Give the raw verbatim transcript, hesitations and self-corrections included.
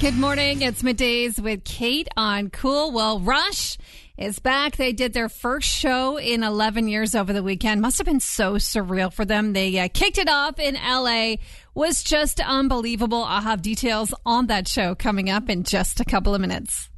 Good morning. It's Middays with Kate on Cool. Well, Rush is back. They did their first show in eleven years over the weekend. Must have been so surreal for them. They uh, kicked it off in L A. Was just unbelievable. I'll have details on that show coming up in just a couple of minutes.